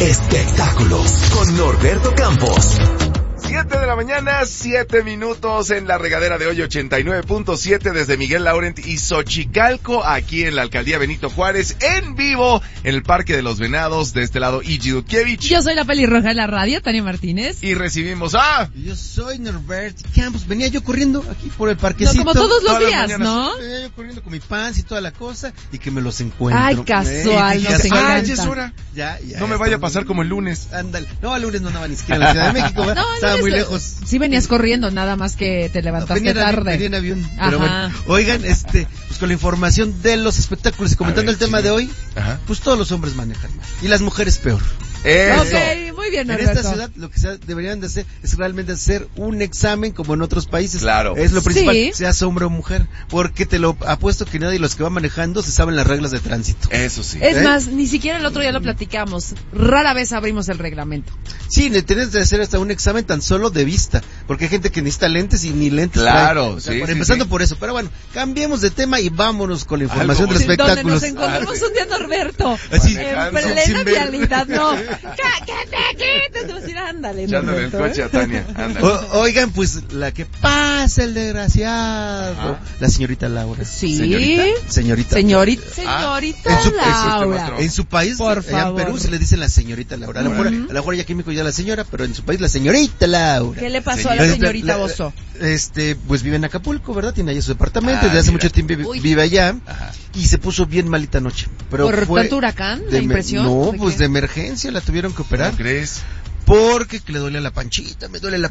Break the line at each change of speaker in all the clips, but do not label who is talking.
espectáculos con Norberto Campos.
7 de la mañana, 7 minutos en la regadera de hoy, 89.7 desde Miguel Laurent y Xochicalco, aquí en la alcaldía Benito Juárez, en vivo, en el Parque de los Venados. De este lado, Igi Dudkiewicz.
Yo soy la pelirroja de la radio, Tania Martínez.
Y recibimos a...
Yo soy Norberto Campos. Venía yo corriendo aquí por el parquecito.
No, como todos los días, ¿no?
Venía yo corriendo con mi pants y toda la cosa, y que me los encuentro.
Ay, casual, nos encanta.
Ay, es hora.
Ya,
no me vaya a pasar como el lunes.
Ándale. No, el lunes no andaba ni siquiera en la Ciudad de México, ¿verdad?
No,
estaba muy lejos.
Sí venías corriendo, nada más que te levantaste tarde.
Venía en avión.
Ajá.
Pero bueno, oigan, pues con la información de los espectáculos y comentando el tema de hoy, pues todos los hombres manejan mal. Y las mujeres peor.
Eso.
Ok, muy bien, Norberto.
En esta ciudad lo que deberían de hacer es realmente hacer un examen como en otros países.
Claro.
Es lo principal,
Sí.
seas hombre o mujer, porque te lo apuesto que nadie de los que van manejando se saben las reglas de tránsito.
Eso sí.
Es más, ni siquiera el otro día lo platicamos. Rara vez abrimos el reglamento.
Sí, tienes de hacer hasta un examen tan solo de vista, porque hay gente que necesita lentes y ni lentes
Claro,
trae. O sea,
sí,
empezando
sí.
por eso. Pero bueno, cambiemos de tema y vámonos con la información de los
Donde
espectáculos.
nos encontramos un día, Norberto,
Así,
en
sin
plena
ver.
vialidad, no. ¿Qué te vas a decir? Ándale,
Echándole el
Norberto,
coche a Tania, ándale.
Oigan, pues la que pasa el desgraciado, la señorita Laura.
Sí.
Señorita.
Señorita Laura.
En su país,
Por
allá en
favor.
Perú, se le dicen la señorita Laura. A lo mejor ya aquí en México ya la señora, pero en su país la señorita Laura.
¿Qué le pasó a la señorita Bozo?
Pues vive en Acapulco, ¿verdad? Tiene allá su departamento, desde hace
mira.
mucho tiempo vive allá.
Ajá.
Y se puso bien malita anoche. Pero
¿Por
fue
tanto huracán?
de
¿La impresión?
No,
¿De
pues
qué?
de emergencia la tuvieron que operar.
¿Cómo crees?
Porque le dolía la panchita, me duele la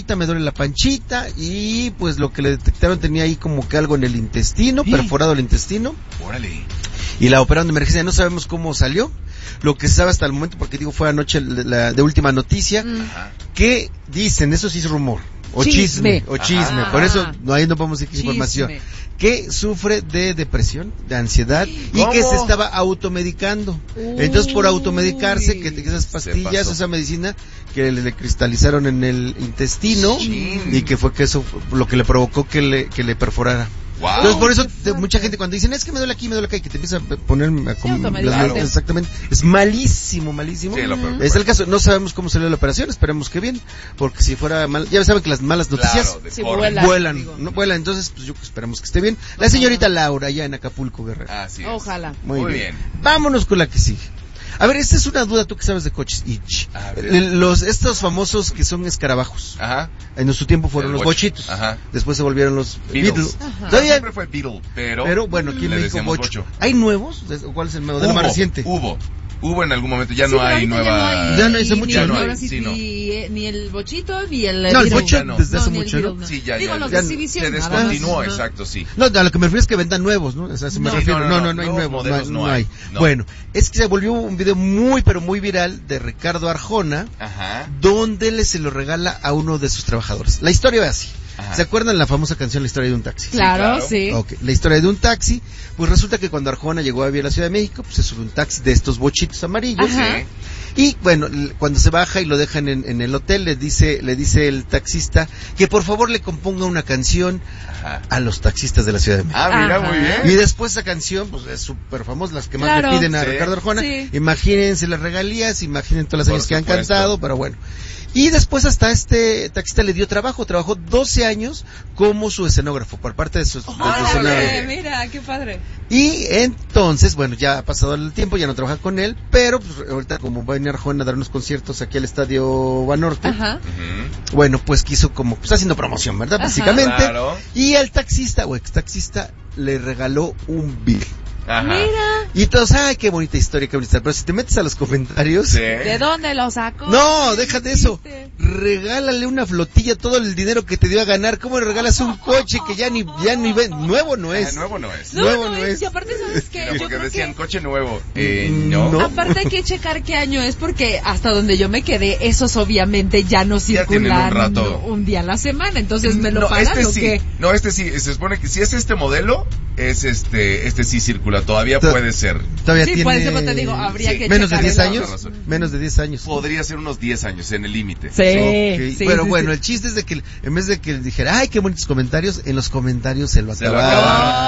panchita, y pues lo que le detectaron tenía ahí como que algo en el intestino, perforado el intestino,
Órale.
y la operaron de emergencia. No sabemos cómo salió, lo que se sabe hasta el momento, porque digo, fue anoche la de última noticia,
Ajá.
que dicen, eso sí es rumor, o chisme,
Ajá.
por eso ahí no podemos decir información, que sufre de depresión, de ansiedad, y que se estaba automedicando. Entonces, por automedicarse, que esas pastillas, esa medicina que le cristalizaron en el intestino, y que fue que eso lo que le provocó que le perforara.
Wow.
Entonces, por eso mucha gente cuando dicen, es que me duele aquí, y que te empieza a poner
automedicarte.
exactamente, es malísimo.
Sí, lo peor.
Es el caso, no sabemos cómo salió la operación, esperemos que bien, porque si fuera mal, ya saben que las malas noticias
Claro, de
Sí,
forma.
vuelan.
vuelan, entonces pues yo esperamos que esté bien. La señorita Laura, allá en Acapulco, Guerrero.
Así es.
Ojalá.
Muy bien. Vámonos con la que sigue. A ver, esta es una duda, tú que sabes de coches.
A ver.
Estos famosos que son escarabajos,
Ajá.
en su tiempo fueron
El
los
bocho.
bochitos,
Ajá.
después se volvieron los
Beatles.
Beatles.
Ajá.
Siempre fue Beatle, pero
Pero aquí en
le
México
decíamos
bocho. ¿Hay nuevos? ¿Cuál es el modelo
Hubo,
más reciente?
Hubo en algún momento, ya
Sí,
no
pero
hay
ahorita
nueva...
Ya no hay hace mucho,
ni,
no hay,
ahora sí,
sí, no.
ni el bochito, ni el
No, el
Beatle.
bocho
no.
desde hace
ni el
mucho,
Beatle,
¿no?
no.
Sí, ya,
Digo,
ya,
los
ya
de exhibición.
se
nada más,
descontinuó,
¿no?
exacto, sí.
No, a lo que me refiero es que vendan nuevos, ¿no? O sea, me
No.
refiero,
No,
no hay
nuevos
nuevos,
modelos
no
no
hay.
no.
Bueno, es que se volvió un video pero muy viral de Ricardo Arjona,
Ajá.
donde se lo regala a uno de sus trabajadores. La historia va así.
Ajá.
¿Se acuerdan la famosa canción La historia de un taxi?
Claro,
claro.
sí.
Ok, la historia de un taxi, pues resulta que cuando Arjona llegó a vivir a la Ciudad de México, pues se sube un taxi de estos bochitos amarillos.
Ajá.
Sí.
Y bueno, cuando se baja y lo dejan en el hotel, le dice el taxista que por favor le componga una canción
Ajá.
a los taxistas de la Ciudad de México.
Ah, mira,
Ajá.
muy bien.
Y después esa canción, pues es súper famosa, las que más
Claro.
le piden a
Sí.
Ricardo Arjona.
Sí.
Imagínense las regalías, imaginen todos los
Por
años que han
supuesto.
cantado, pero bueno. Y después hasta este taxista le dio trabajo, trabajó 12 años como su escenógrafo, por parte de su escenógrafo.
Mira, qué padre.
Y entonces, bueno, ya ha pasado el tiempo, ya no trabaja con él, pero pues ahorita como va a venir Arjona a dar unos conciertos aquí al Estadio Banorte,
Ajá.
Ujú.
bueno, pues quiso como, pues haciendo promoción, ¿verdad?
Ajá.
Básicamente.
Claro.
Y el taxista, o ex taxista, le regaló un Beatle.
Ajá.
Mira.
Y todos, ay, qué bonita historia, qué bonita historia. Pero si te metes a los comentarios,
Sí.
¿De dónde lo sacó?
no, déjate eso.
¿Viste?
Regálale una flotilla, todo el dinero que te dio a ganar. ¿Cómo le regalas un coche que ya ni ven? Nuevo no
Ah,
es.
nuevo no es.
Nuevo
no
no
es.
es.
Y aparte, ¿sabes qué?
No,
Yo
porque
creo
decían
que...
coche nuevo. No.
No.
Aparte hay que checar qué año es, porque hasta donde yo me quedé, esos obviamente ya no
Ya tienen un
circulan
rato.
un día a la semana. Entonces, ¿me lo
No,
pagan
este
o
sí.
qué?
No, este sí. Se supone que si es este modelo, es este sí circula. Todavía puede ser.
Todavía
Sí,
tiene
puede ser, pero te digo, habría
Sí.
que
menos de
checar
10
el
años.
razón.
Menos de 10 años.
Podría ser unos 10 años en el límite.
Sí,
Ok.
sí,
Pero
sí,
bueno,
sí.
el chiste es de que en vez de que dijera, ay, qué bonitos comentarios, en los comentarios se lo
Se lo
acabaron.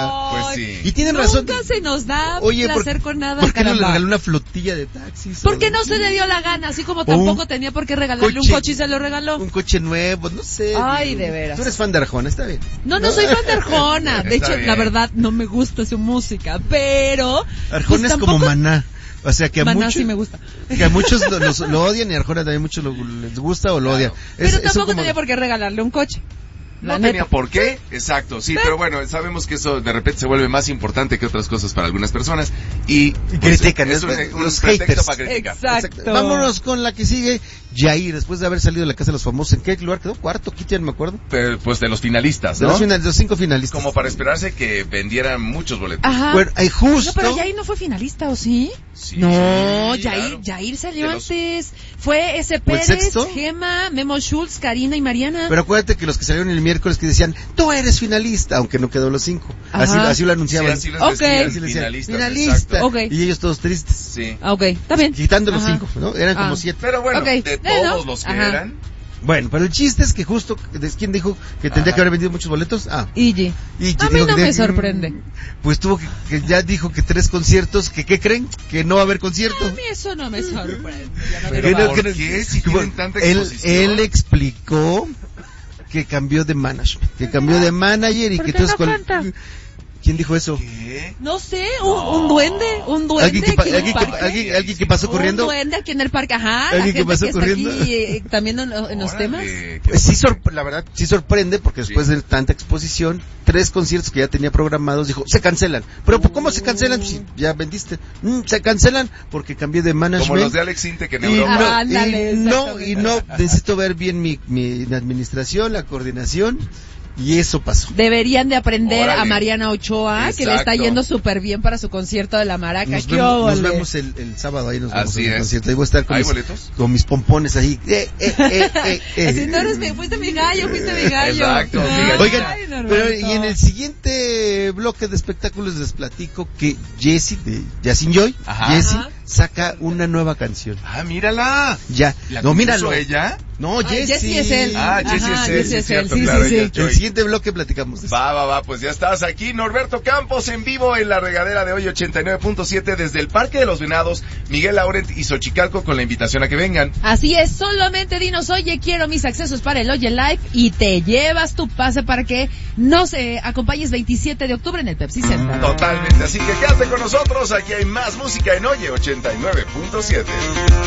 Pues sí.
Y tienen razón.
Nunca se nos da placer con nada.
¿Por qué no le
caramba?
regaló una flotilla de taxis?
Porque no se le dio la gana, así como tampoco tenía por qué regalarle un coche y se lo regaló.
Un coche nuevo, no sé.
Ay, de veras.
Tú eres fan de Arjona, está bien.
No soy fan de Arjona. De hecho, la verdad, no me gusta su música, pero...
Arjona es como Maná. O sea que a
Maná
muchos
sí me gusta.
Que a muchos lo odian y a Arjona también muchos les gusta o lo odian.
Pero tampoco tenía por qué regalarle un coche.
No tenía por qué, exacto, sí, pero bueno, sabemos que eso de repente se vuelve más importante que otras cosas para algunas personas y pues,
critican,
es
los
pretexto
haters
para criticar.
Exacto.
Vámonos con la que sigue, Yair, después de haber salido de la Casa de los Famosos, ¿en qué lugar quedó? ¿Cuarto? ¿Quinto? Ya no me acuerdo.
Pero, pues de los finalistas, ¿no?
De los 5 finalistas.
Como para esperarse que vendieran muchos boletos.
Ajá.
Bueno, justo...
No, pero Yair no fue finalista, ¿o sí?
Sí,
No,
claro.
Yair salió antes. Fue S. Pérez,
sexto?
Gema, Memo Schultz, Karina y Mariana.
Pero acuérdate que los que salieron el miércoles que decían, tú eres finalista, aunque no quedó los 5. Así lo anunciaban.
Sí, así les
Ok.
decían,
Así le decían,
finalistas,
finalista.
exacto.
Ok.
Y ellos todos tristes.
Sí.
Ok, está bien.
Quitando los
Ajá.
5, ¿no? Eran como 7.
Pero bueno,
Ok.
de todos los que
Ajá.
eran,
Bueno, pero el chiste es que justo, ¿quién dijo que tendría que haber vendido muchos boletos?
Iggy.
Y
A mí no me sorprende.
Pues tuvo que ya dijo que 3 conciertos, que ¿qué creen? Que no va a haber concierto.
A mí eso no me sorprende. Ya no
Pero
digo
¿por
más.
qué si tienen tanta
él
exposición?
explicó que cambió de management, que cambió de manager y
¿Por
que
qué no
entonces
canta?
¿Quién dijo eso?
¿Qué?
No sé, un duende
¿Alguien que,
aquí en el parque.
alguien que pasó corriendo?
Un duende aquí en el parque, ajá.
¿Alguien
La
que
gente
pasó
que está
corriendo?
aquí también en los temas.
Órale,
Pues sí, la verdad, sí sorprende porque después de tanta exposición, 3 conciertos que ya tenía programados, dijo, se cancelan. Pero ¿cómo se cancelan? Pues, ya vendiste. Se cancelan porque cambié de management.
Como los de Alex Intec en
Y
Europa.
Ándale,
no,
exactamente.
necesito ver bien mi administración, la coordinación, y eso pasó.
Deberían de aprender
Órale.
a Mariana Ochoa, que le está
Exacto.
yendo súper bien para su concierto de la Maraca.
Nos
¿Qué
vemos
óvole?
el sábado, ahí nos vemos
Así
en el
es.
concierto. Ahí voy a estar
¿Hay boletos?
con mis pompones ahí.
Así, no eres fuiste mi gallo.
Exacto, mi gallina.
Oigan,
Ay, Norberto.
pero y en el siguiente bloque de espectáculos les platico que Jessie de Yasin Joy,
Ajá.
Jessie
Ajá.
saca una nueva canción.
Ah, mírala.
Ya,
¿La
no,
compuso
míralo.
ella?
No, Jessie.
Jessie es él.
Ah, Jessie
Ajá,
es él,
Jessie
sí,
es
cierto,
él, sí,
claro,
sí,
ella
sí.
es Joy.
El siguiente bloque platicamos de eso.
Va, pues ya estás aquí, Norberto Campos, en vivo en la regadera de hoy 89.7 desde el Parque de los Venados, Miguel Laurent y Xochicalco con la invitación a que vengan.
Así es, solamente dinos, oye, quiero mis accesos para el Oye Live y te llevas tu pase para que nos acompañes 27 de octubre en el Pepsi Center.
Totalmente, así que quédate con nosotros, aquí hay más música en Oye 89.7.